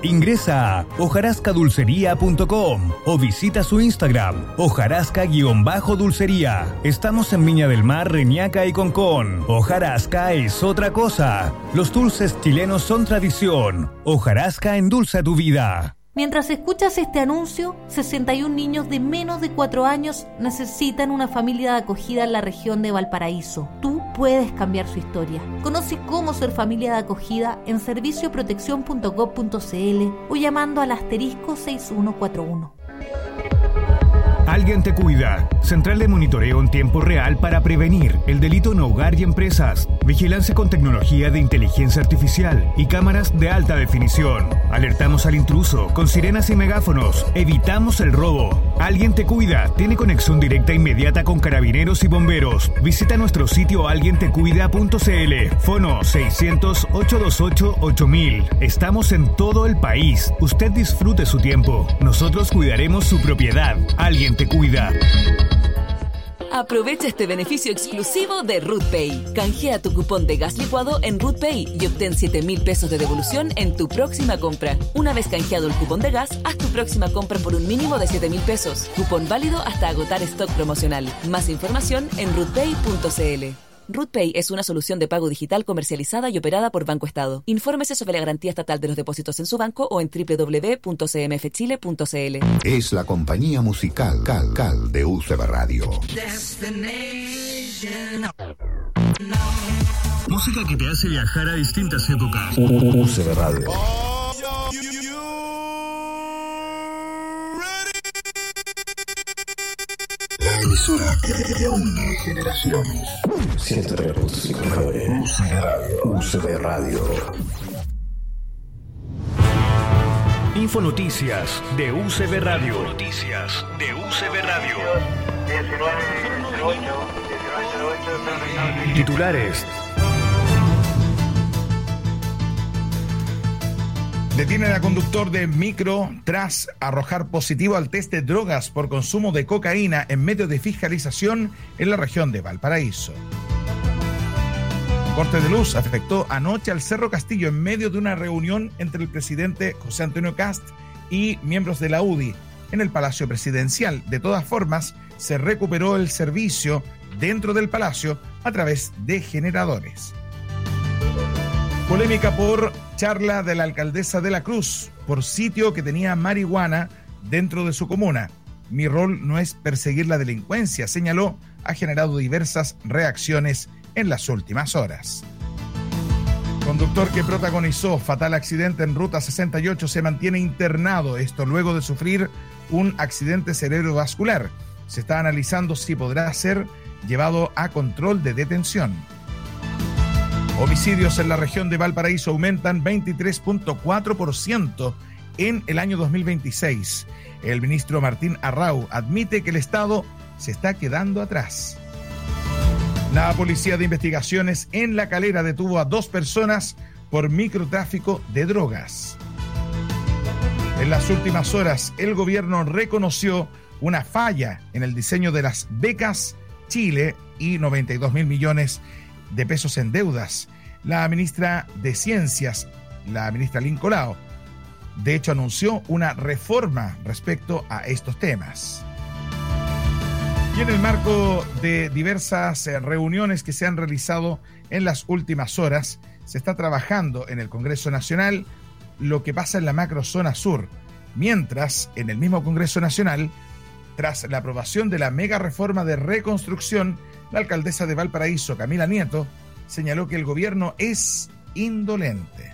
Ingresa a hojarascadulcería.com o visita su Instagram, hojarasca_dulcería. Estamos en Viña del Mar, Reñaca y Concón. Hojarasca es otra cosa. Los dulces chilenos son tradición. Hojarasca endulza tu vida. Mientras escuchas este anuncio, 61 niños de menos de 4 años necesitan una familia de acogida en la región de Valparaíso. Tú puedes cambiar su historia. Conoce cómo ser familia de acogida en servicioprotección.gov.cl o llamando al *6141. Alguien te cuida. Central de monitoreo en tiempo real para prevenir el delito en hogar y empresas. Vigilancia con tecnología de inteligencia artificial y cámaras de alta definición. Alertamos al intruso con sirenas y megáfonos. Evitamos el robo. Alguien te cuida. Tiene conexión directa e inmediata con carabineros y bomberos. Visita nuestro sitio alguientecuida.cl. Fono 600-828-8000. Estamos en todo el país. Usted disfrute su tiempo. Nosotros cuidaremos su propiedad. Alguien te cuida. Aprovecha este beneficio exclusivo de RootPay. Canjea tu cupón de gas licuado en RootPay y obtén 7,000 pesos de devolución en tu próxima compra. Una vez canjeado el cupón de gas, haz tu próxima compra por un mínimo de 7,000 pesos. Cupón válido hasta agotar stock promocional. Más información en rootpay.cl. RootPay es una solución de pago digital comercializada y operada por Banco Estado. Infórmese sobre la garantía estatal de los depósitos en su banco o en www.cmfchile.cl. Es la compañía musical Cal de UCB Radio. Música que te hace viajar a distintas épocas. UCB Radio. La emisora que une generaciones. 103.5 UCB Radio. Infonoticias de UCB Radio. Noticias de UCB Radio. 1908. Titulares. Detienen a conductor de micro tras arrojar positivo al test de drogas por consumo de cocaína en medio de fiscalización en la región de Valparaíso. Corte de luz afectó anoche al Cerro Castillo en medio de una reunión entre el presidente José Antonio Kast y miembros de la UDI en el Palacio Presidencial. De todas formas, se recuperó el servicio dentro del palacio a través de generadores. Polémica por charla de la alcaldesa de La Cruz por sitio que tenía marihuana dentro de su comuna. Mi rol no es perseguir la delincuencia, señaló, ha generado diversas reacciones en las últimas horas. Conductor que protagonizó fatal accidente en Ruta 68 se mantiene internado, esto luego de sufrir un accidente cerebrovascular. Se está analizando si podrá ser llevado a control de detención. Homicidios en la región de Valparaíso aumentan 23.4% en el año 2026. El ministro Martín Arrau admite que el Estado se está quedando atrás. La Policía de Investigaciones en La Calera detuvo a 2 personas por microtráfico de drogas. En las últimas horas, el gobierno reconoció una falla en el diseño de las becas Chile y 92.000 millones de pesos en deudas. La ministra de Ciencias, la ministra Lynn Colao, de hecho anunció una reforma respecto a estos temas. Y en el marco de diversas reuniones que se han realizado en las últimas horas, se está trabajando en el Congreso Nacional lo que pasa en la macrozona sur, mientras en el mismo Congreso Nacional, tras la aprobación de la mega reforma de reconstrucción, la alcaldesa de Valparaíso, Camila Nieto, señaló que el gobierno es indolente.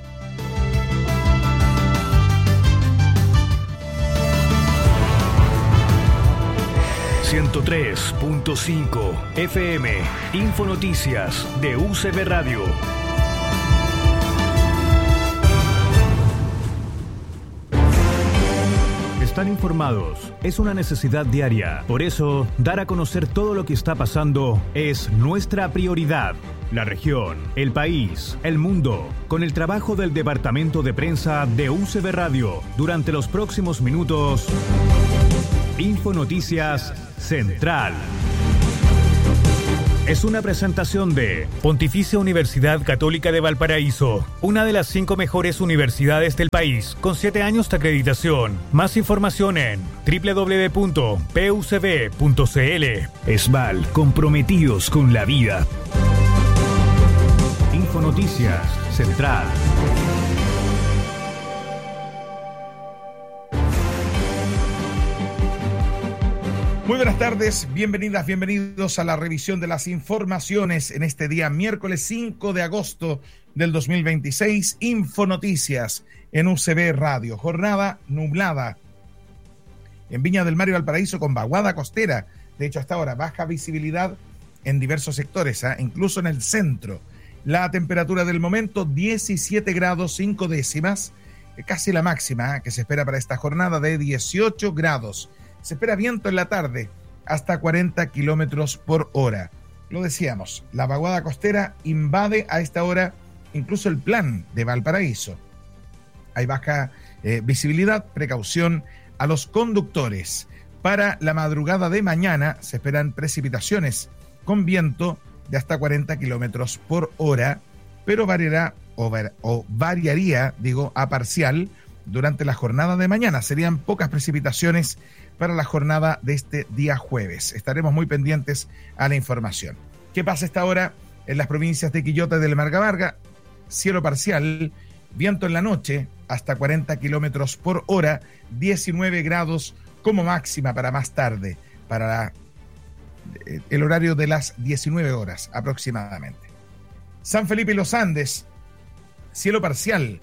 ...103.5 FM... Infonoticias de UCB Radio. Estar informados es una necesidad diaria. Por eso, dar a conocer todo lo que está pasando es nuestra prioridad. La región, el país, el mundo, con el trabajo del Departamento de Prensa de UCB Radio. Durante los próximos minutos, Infonoticias Central. es una presentación de Pontificia Universidad Católica de Valparaíso, una de las 5 mejores universidades del país, con 7 años de acreditación. Más información en www.pucb.cl. ESVAL, comprometidos con la vida. Infonoticias Central. Muy buenas tardes, bienvenidas, bienvenidos a la revisión de las informaciones en este día miércoles 5 de agosto del 2026, Infonoticias en UCB Radio. Jornada nublada en Viña del Mar y Valparaíso con vaguada costera. De hecho, hasta ahora baja visibilidad en diversos sectores, incluso en el centro. La temperatura del momento 17 grados 5 décimas, casi la máxima que se espera para esta jornada de 18 grados. Se espera viento en la tarde hasta 40 kilómetros por hora. Lo decíamos, la vaguada costera invade a esta hora incluso el plan de Valparaíso. Hay baja visibilidad, precaución a los conductores. Para la madrugada de mañana se esperan precipitaciones con viento de hasta 40 kilómetros por hora, pero variaría a parcial durante la jornada de mañana. Serían pocas precipitaciones para la jornada de este día jueves. Estaremos muy pendientes a la información. ¿Qué pasa esta hora en las provincias de Quillota y del Margavarga? Cielo parcial, viento en la noche hasta 40 kilómetros por hora, 19 grados como máxima para más tarde, para el horario de las 19 horas aproximadamente. San Felipe y los Andes, cielo parcial,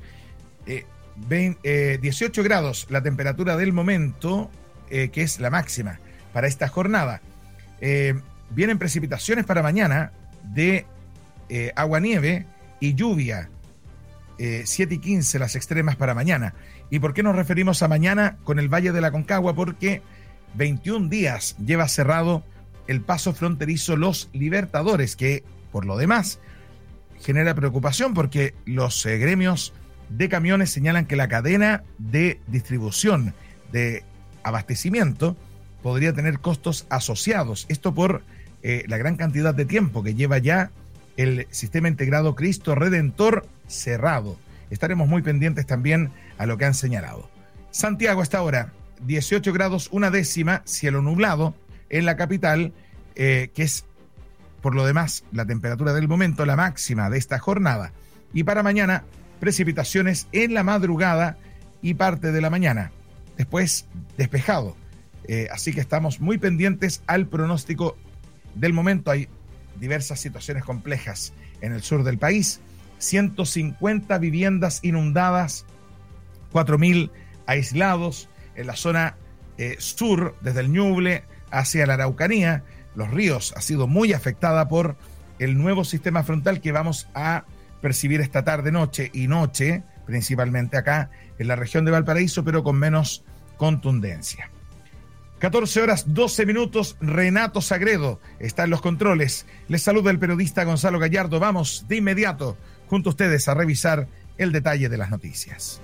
18 grados la temperatura del momento, que es la máxima para esta jornada. Vienen precipitaciones para mañana de aguanieve y lluvia, 7 y 15 las extremas para mañana. ¿Y por qué nos referimos a mañana con el Valle de la Concagua? Porque 21 días lleva cerrado el paso fronterizo Los Libertadores, que por lo demás genera preocupación porque los gremios de camiones señalan que la cadena de distribución de abastecimiento podría tener costos asociados. Esto por la gran cantidad de tiempo que lleva ya el sistema integrado Cristo Redentor cerrado. Estaremos muy pendientes también a lo que han señalado. Santiago hasta ahora, 18 grados una décima, cielo nublado en la capital, que es por lo demás la temperatura del momento, la máxima de esta jornada. Y para mañana, precipitaciones en la madrugada y parte de la mañana. Después despejado. Así que estamos muy pendientes al pronóstico del momento. Hay diversas situaciones complejas en el sur del país. 150 viviendas inundadas, 4.000 aislados en la zona sur, desde el Ñuble hacia la Araucanía. Los Ríos ha sido muy afectada por el nuevo sistema frontal que vamos a percibir esta tarde, noche y noche, principalmente acá en la región de Valparaíso, pero con menos contundencia. 14 horas 12 minutos, Renato Sagredo está en los controles. Les saluda el periodista Gonzalo Gallardo. Vamos de inmediato junto a ustedes a revisar el detalle de las noticias.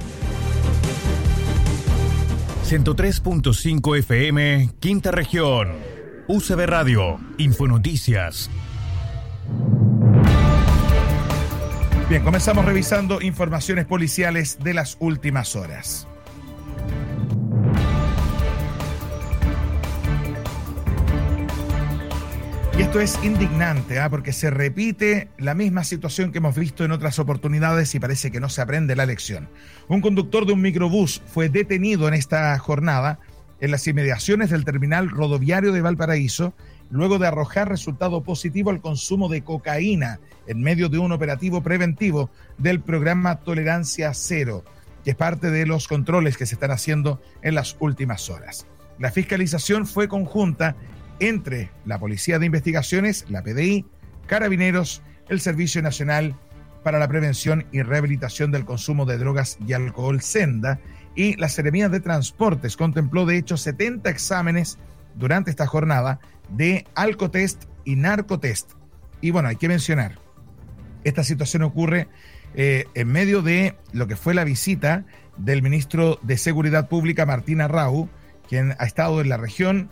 103.5 FM, Quinta Región. UCB Radio, Infonoticias. Bien, comenzamos revisando informaciones policiales de las últimas horas. Y esto es indignante, porque se repite la misma situación que hemos visto en otras oportunidades y parece que no se aprende la lección. Un conductor de un microbús fue detenido en esta jornada en las inmediaciones del terminal rodoviario de Valparaíso, luego de arrojar resultado positivo al consumo de cocaína en medio de un operativo preventivo del programa Tolerancia Cero, que es parte de los controles que se están haciendo en las últimas horas. La fiscalización fue conjunta entre la Policía de Investigaciones, la PDI, Carabineros, el Servicio Nacional para la Prevención y Rehabilitación del Consumo de Drogas y Alcohol, SENDA, y la Seremía de Transportes contempló de hecho 70 exámenes durante esta jornada de alcotest y narcotest. Y bueno, hay que mencionar, esta situación ocurre en medio de lo que fue la visita del ministro de Seguridad Pública, Martín Arrau, quien ha estado en la región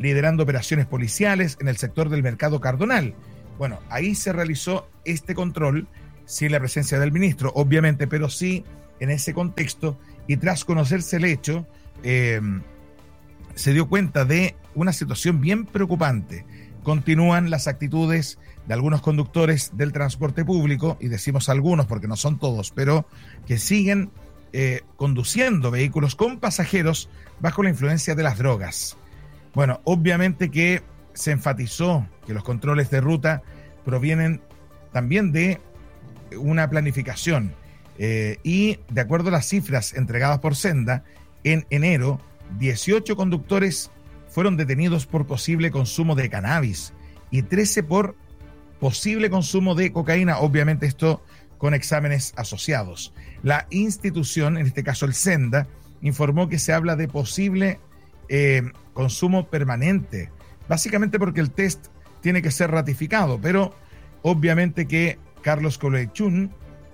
liderando operaciones policiales en el sector del Mercado Cardonal. Bueno, ahí se realizó este control sin la presencia del ministro, obviamente, pero sí en ese contexto, y tras conocerse el hecho, se dio cuenta de una situación bien preocupante. Continúan las actitudes de algunos conductores del transporte público, y decimos algunos porque no son todos, pero que siguen conduciendo vehículos con pasajeros bajo la influencia de las drogas. Bueno, obviamente que se enfatizó que los controles de ruta provienen también de una planificación y de acuerdo a las cifras entregadas por Senda, en enero 18 conductores fueron detenidos por posible consumo de cannabis y 13 por posible consumo de cocaína, obviamente esto con exámenes asociados. La institución, en este caso el Senda, informó que se habla de posible consumo permanente, básicamente porque el test tiene que ser ratificado, pero obviamente que Carlos Coliweichun,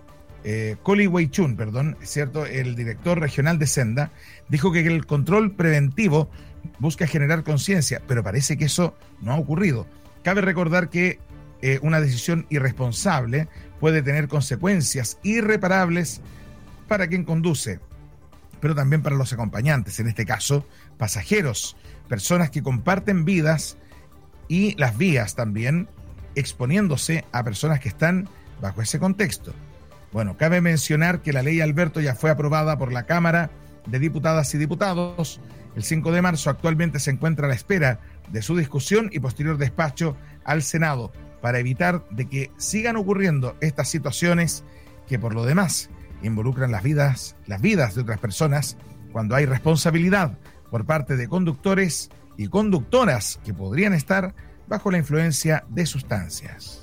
¿cierto? El director regional de Senda, dijo que el control preventivo busca generar conciencia, pero parece que eso no ha ocurrido. Cabe recordar que una decisión irresponsable puede tener consecuencias irreparables para quien conduce, pero también para los acompañantes, en este caso, pasajeros, personas que comparten vidas y las vías también, exponiéndose a personas que están bajo ese contexto. Bueno, cabe mencionar que la ley Alberto ya fue aprobada por la Cámara de Diputadas y Diputados el 5 de marzo. Actualmente se encuentra a la espera de su discusión y posterior despacho al Senado para evitar de que sigan ocurriendo estas situaciones que por lo demás involucran las vidas de otras personas cuando hay responsabilidad por parte de conductores y conductoras que podrían estar bajo la influencia de sustancias.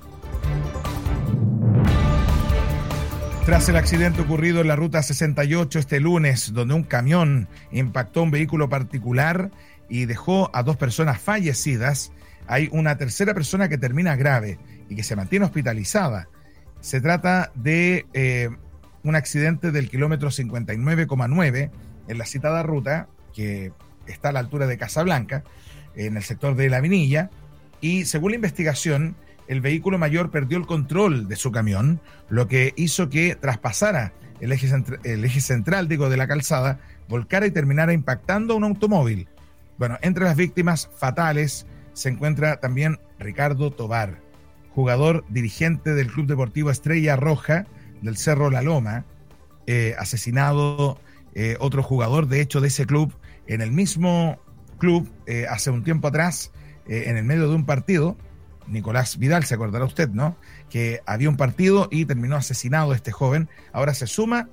Tras el accidente ocurrido en la ruta 68 este lunes, donde un camión impactó un vehículo particular y dejó a 2 personas fallecidas, hay una tercera persona que termina grave y que se mantiene hospitalizada. Se trata de un accidente del kilómetro 59,9 en la citada ruta, que está a la altura de Casablanca, en el sector de La Vinilla, y según la investigación, el vehículo mayor perdió el control de su camión, lo que hizo que traspasara el eje central de la calzada, volcara y terminara impactando a un automóvil. Bueno, entre las víctimas fatales se encuentra también Ricardo Tobar, jugador dirigente del Club Deportivo Estrella Roja del Cerro La Loma, asesinado otro jugador, de hecho, de ese club, en el mismo club, hace un tiempo atrás, en el medio de un partido. Nicolás Vidal, se acordará usted, ¿no? Que había un partido y terminó asesinado este joven. Ahora se suma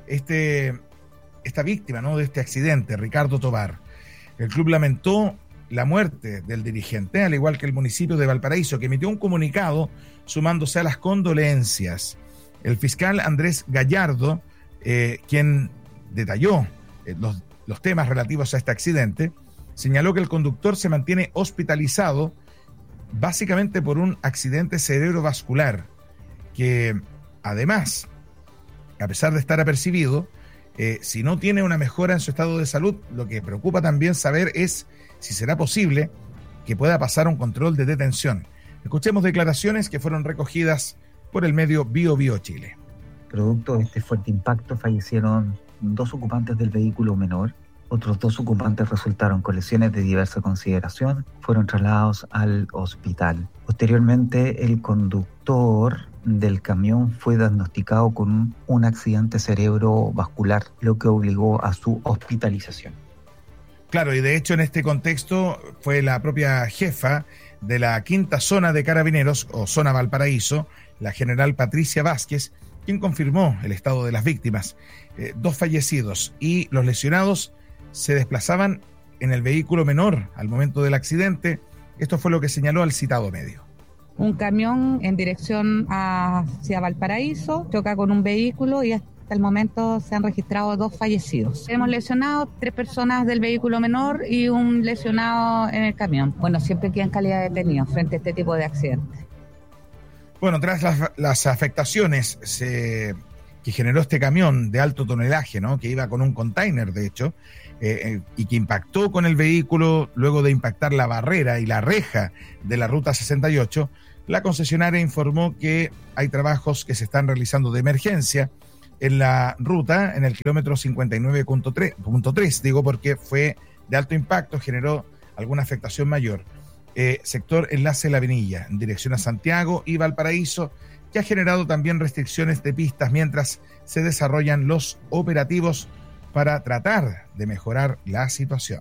esta víctima, ¿no?, de este accidente, Ricardo Tobar. El club lamentó la muerte del dirigente, al igual que el municipio de Valparaíso, que emitió un comunicado sumándose a las condolencias. El fiscal Andrés Gallardo, quien detalló los temas relativos a este accidente, señaló que el conductor se mantiene hospitalizado básicamente por un accidente cerebrovascular, que además, a pesar de estar apercibido, si no tiene una mejora en su estado de salud, lo que preocupa también saber es si será posible que pueda pasar un control de detención. Escuchemos declaraciones que fueron recogidas por el medio Bio Chile. Producto de este fuerte impacto fallecieron 2 ocupantes del vehículo menor. Otros 2 ocupantes resultaron con lesiones de diversa consideración, fueron trasladados al hospital. Posteriormente, el conductor del camión fue diagnosticado con un accidente cerebrovascular, lo que obligó a su hospitalización. Claro, y de hecho en este contexto fue la propia jefa de la 5ª Zona de Carabineros, o Zona Valparaíso, la general Patricia Vázquez, quien confirmó el estado de las víctimas. 2 fallecidos y los lesionados se desplazaban en el vehículo menor al momento del accidente. Esto fue lo que señaló al citado medio. Un camión en dirección hacia Valparaíso choca con un vehículo y hasta el momento se han registrado 2 fallecidos. Hemos lesionado 3 personas del vehículo menor y un lesionado en el camión. Bueno, siempre queda en calidad de detenido frente a este tipo de accidentes. Bueno, tras las afectaciones que generó este camión de alto tonelaje, ¿no?, que iba con un container, de hecho, y que impactó con el vehículo luego de impactar la barrera y la reja de la Ruta 68, la concesionaria informó que hay trabajos que se están realizando de emergencia en la ruta, en el kilómetro 59.3, digo porque fue de alto impacto, generó alguna afectación mayor. Sector Enlace La Vinilla, en dirección a Santiago y Valparaíso, que ha generado también restricciones de pistas mientras se desarrollan los operativos para tratar de mejorar la situación.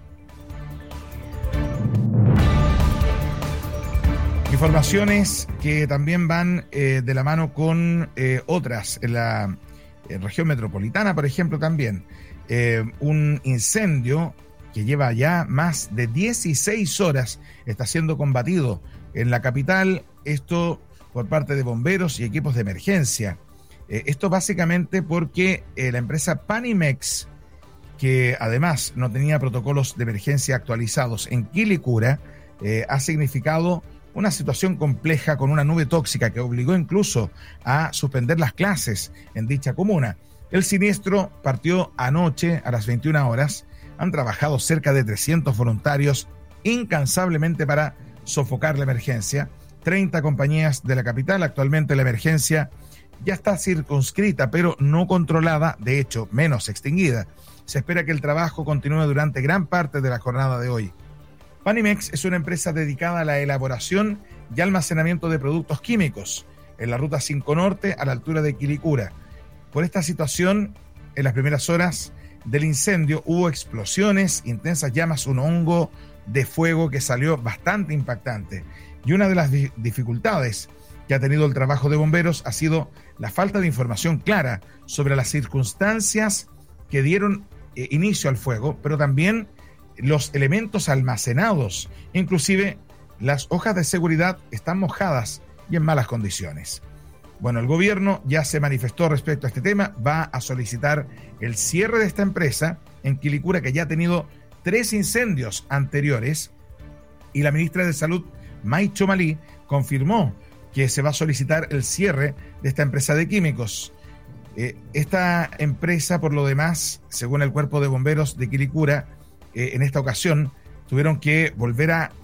Informaciones que también van de la mano con otras en la región metropolitana, por ejemplo, también un incendio que lleva ya más de 16 horas está siendo combatido en la capital, esto por parte de bomberos y equipos de emergencia. Esto básicamente porque la empresa Panimex, que además no tenía protocolos de emergencia actualizados en Quilicura, ha significado una situación compleja con una nube tóxica que obligó incluso a suspender las clases en dicha comuna. El siniestro partió anoche a las 21 horas. Han trabajado cerca de 300 voluntarios incansablemente para sofocar la emergencia. 30 compañías de la capital. Actualmente la emergencia ya está circunscrita, pero no controlada, de hecho, menos extinguida. Se espera que el trabajo continúe durante gran parte de la jornada de hoy. Panimex es una empresa dedicada a la elaboración y almacenamiento de productos químicos en la Ruta 5 Norte a la altura de Quilicura. Por esta situación, en las primeras horas del incendio hubo explosiones, intensas llamas, un hongo de fuego que salió bastante impactante. Y una de las dificultades que ha tenido el trabajo de bomberos ha sido la falta de información clara sobre las circunstancias que dieron inicio al fuego, pero también los elementos almacenados, inclusive las hojas de seguridad están mojadas y en malas condiciones. Bueno, el gobierno ya se manifestó respecto a este tema, va a solicitar el cierre de esta empresa en Quilicura, que ya ha tenido 3 incendios anteriores, y la ministra de Salud, May Chomalí, confirmó que se va a solicitar el cierre de esta empresa de químicos. Esta empresa, por lo demás, según el Cuerpo de Bomberos de Quilicura, en esta ocasión tuvieron que volver a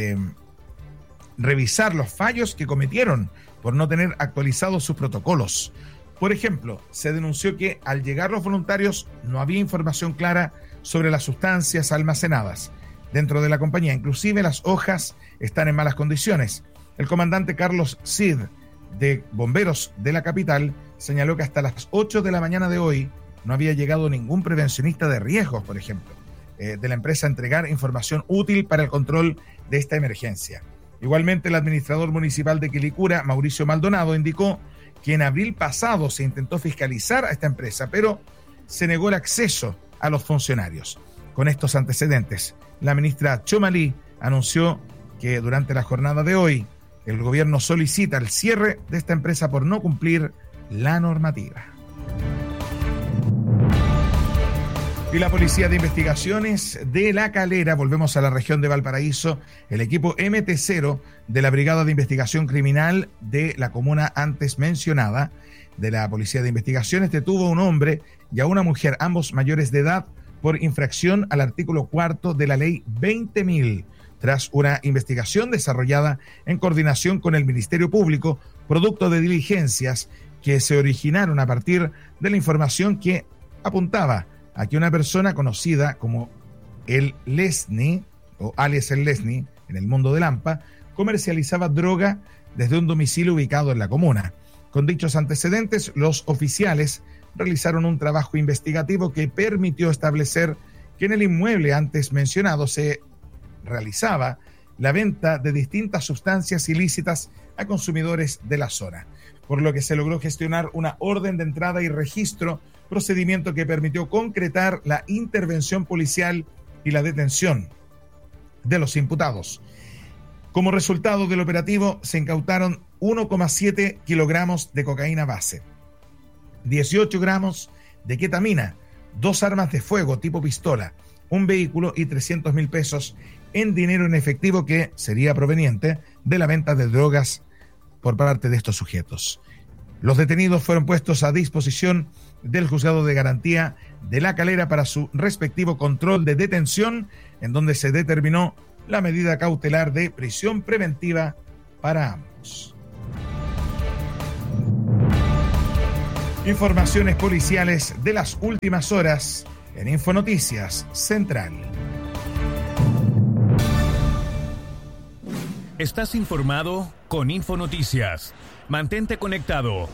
revisar los fallos que cometieron por no tener actualizados sus protocolos. Por ejemplo, se denunció que al llegar los voluntarios no había información clara sobre las sustancias almacenadas dentro de la compañía. Inclusive las hojas están en malas condiciones. El comandante Carlos Cid, de Bomberos de la capital, señaló que hasta las 8 de la mañana de hoy no había llegado ningún prevencionista de riesgos, por ejemplo, de la empresa a entregar información útil para el control de esta emergencia. Igualmente, el administrador municipal de Quilicura, Mauricio Maldonado, indicó que en abril pasado se intentó fiscalizar a esta empresa, pero se negó el acceso a los funcionarios. Con estos antecedentes, la ministra Chomalí anunció que durante la jornada de hoy el gobierno solicita el cierre de esta empresa por no cumplir la normativa. Y la Policía de Investigaciones de La Calera, volvemos a la región de Valparaíso, el equipo MT0 de la Brigada de Investigación Criminal de la comuna antes mencionada, de la Policía de Investigaciones, detuvo a un hombre y a una mujer, ambos mayores de edad, por infracción al artículo 4 de la ley 20.000, tras una investigación desarrollada en coordinación con el Ministerio Público, producto de diligencias que se originaron a partir de la información que apuntaba a que una persona conocida como el Lesni, o alias el Lesni, en el mundo de Lampa, comercializaba droga desde un domicilio ubicado en la comuna. Con dichos antecedentes, los oficiales realizaron un trabajo investigativo que permitió establecer que en el inmueble antes mencionado se realizaba la venta de distintas sustancias ilícitas a consumidores de la zona, por lo que se logró gestionar una orden de entrada y registro, procedimiento que permitió concretar la intervención policial y la detención de los imputados. Como resultado del operativo, se incautaron 1,7 kilogramos de cocaína base, 18 gramos de ketamina, 2 armas de fuego tipo pistola, un vehículo y 300.000 pesos en dinero en efectivo que sería proveniente de la venta de drogas por parte de estos sujetos. Los detenidos fueron puestos a disposición del Juzgado de Garantía de La Calera para su respectivo control de detención, en donde se determinó la medida cautelar de prisión preventiva para ambos. Informaciones policiales de las últimas horas en Infonoticias Central. Estás informado con Infonoticias. Mantente conectado.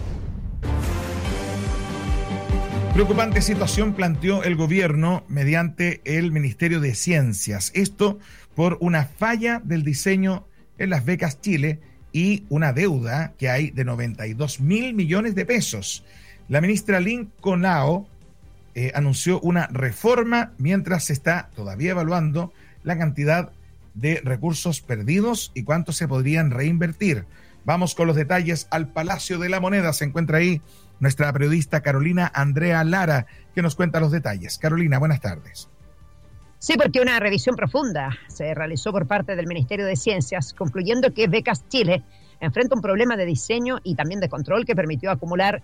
Preocupante situación planteó el gobierno mediante el Ministerio de Ciencias. Esto por una falla del diseño en las becas Chile y una deuda que hay de 92.000 millones de pesos. La ministra Lincoln Lao anunció una reforma mientras se está todavía evaluando la cantidad de recursos perdidos y cuánto se podrían reinvertir. Vamos con los detalles al Palacio de la Moneda. Se encuentra ahí nuestra periodista Carolina Andrea Lara, que nos cuenta los detalles. Carolina, buenas tardes. Sí, porque una revisión profunda se realizó por parte del Ministerio de Ciencias, concluyendo que Becas Chile enfrenta un problema de diseño y también de control que permitió acumular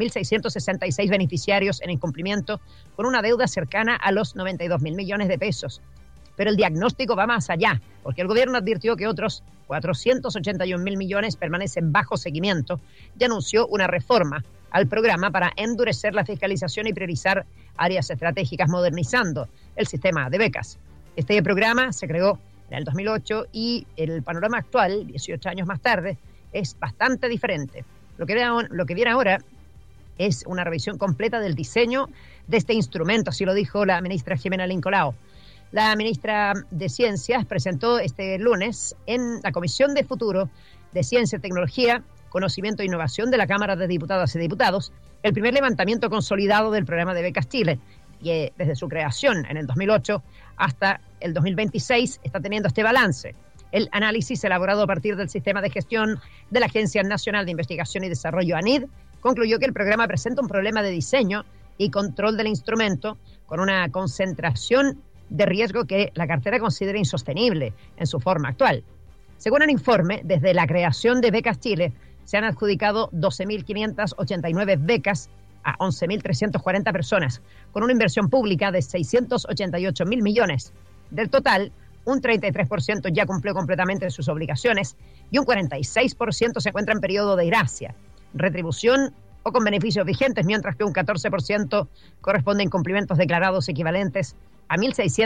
1.666 beneficiarios en incumplimiento con una deuda cercana a los 92.000 millones de pesos. Pero el diagnóstico va más allá, porque el gobierno advirtió que otros 481.000 millones permanecen bajo seguimiento y anunció una reforma al programa para endurecer la fiscalización y priorizar áreas estratégicas, modernizando el sistema de becas. Este programa se creó en el 2008 y el panorama actual, 18 años más tarde, es bastante diferente. Lo que viene ahora es una revisión completa del diseño de este instrumento, así lo dijo la ministra Jimena Lincoln. La ministra de Ciencias presentó este lunes en la Comisión de Futuro de Ciencia y Tecnología, Conocimiento e Innovación de la Cámara de Diputadas y Diputados, el primer levantamiento consolidado del programa de Becas Chile, que desde su creación en el 2008 hasta el 2026 está teniendo este balance. El análisis elaborado a partir del sistema de gestión de la Agencia Nacional de Investigación y Desarrollo, ANID, concluyó que el programa presenta un problema de diseño y control del instrumento con una concentración de riesgo que la cartera considera insostenible en su forma actual. Según el informe, desde la creación de Becas Chile, se han adjudicado 12.589 becas a 11.340 personas, con una inversión pública de 688.000 millones. Del total, un 33% ya cumplió completamente sus obligaciones y un 46% se encuentra en periodo de gracia, retribución o con beneficios vigentes, mientras que un 14% corresponde a incumplimientos declarados equivalentes a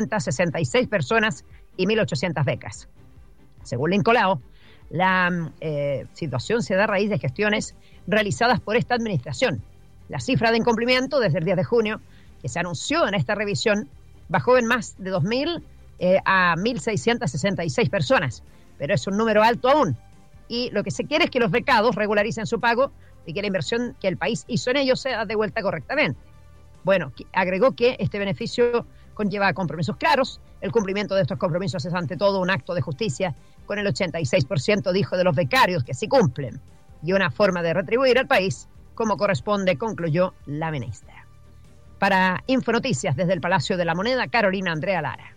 1.666 personas y 1.800 becas. Según Lincoln, la situación se da a raíz de gestiones realizadas por esta administración. La cifra de incumplimiento desde el 10 de junio, que se anunció en esta revisión, bajó en más de 2.000 a 1.666 personas, pero es un número alto aún. Y lo que se quiere es que los becados regularicen su pago y que la inversión que el país hizo en ellos sea devuelta correctamente. Bueno, agregó que este beneficio conlleva compromisos claros. El cumplimiento de estos compromisos es ante todo un acto de justicia, con el 86%, dijo, de los becarios que sí cumplen, y una forma de retribuir al país como corresponde, concluyó la ministra. Para Infonoticias desde el Palacio de la Moneda, Carolina Andrea Lara.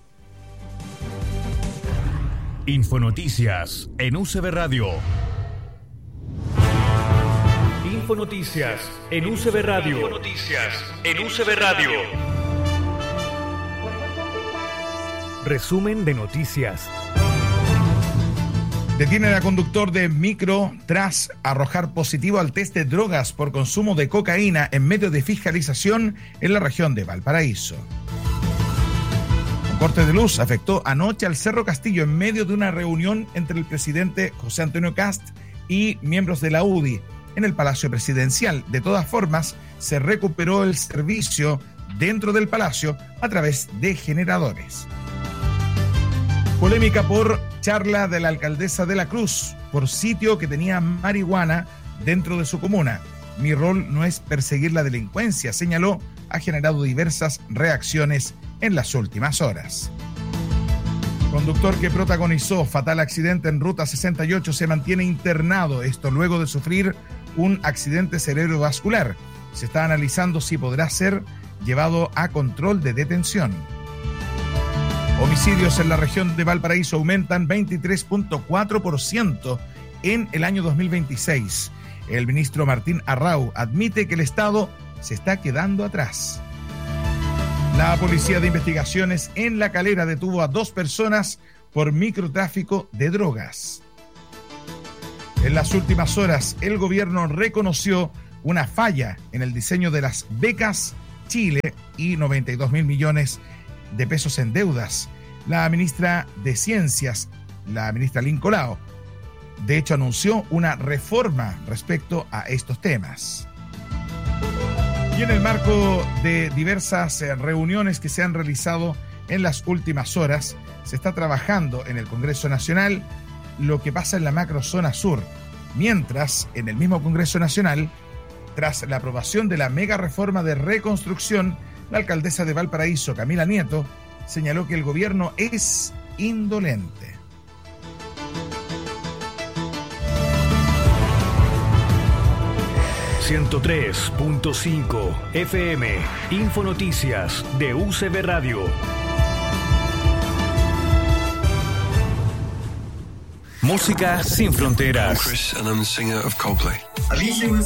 Infonoticias en UCB Radio. Infonoticias en UCB Radio. Infonoticias en UCB Radio. Resumen de noticias. Detienen a conductor de micro tras arrojar positivo al test de drogas por consumo de cocaína en medio de fiscalización en la región de Valparaíso. Un corte de luz afectó anoche al Cerro Castillo en medio de una reunión entre el presidente José Antonio Kast y miembros de la UDI en el Palacio Presidencial. De todas formas, se recuperó el servicio dentro del palacio a través de generadores. Polémica por charla de la alcaldesa de La Cruz por sitio que tenía marihuana dentro de su comuna. Mi rol no es perseguir la delincuencia, señaló, ha generado diversas reacciones en las últimas horas. Conductor que protagonizó fatal accidente en Ruta 68 se mantiene internado, esto luego de sufrir un accidente cerebrovascular. Se está analizando si podrá ser llevado a control de detención. Homicidios en la región de Valparaíso aumentan 23.4% en el año 2026. El ministro Martín Arrau admite que el Estado se está quedando atrás. La Policía de Investigaciones en La Calera detuvo a 2 personas por microtráfico de drogas. En las últimas horas, el gobierno reconoció una falla en el diseño de las becas Chile y 92.000 millones de pesos en deudas. La ministra de Ciencias, la ministra Lynn Lao, de hecho anunció una reforma respecto a estos temas. Y en el marco de diversas reuniones que se han realizado en las últimas horas, se está trabajando en el Congreso Nacional lo que pasa en la macrozona sur, mientras en el mismo Congreso Nacional, tras la aprobación de la mega reforma de reconstrucción, la alcaldesa de Valparaíso, Camila Nieto, señaló que el gobierno es indolente. ...103.5 FM... Infonoticias de UCB Radio. Música sin fronteras. I'm Chris and I'm the singer of Coldplay. Alicia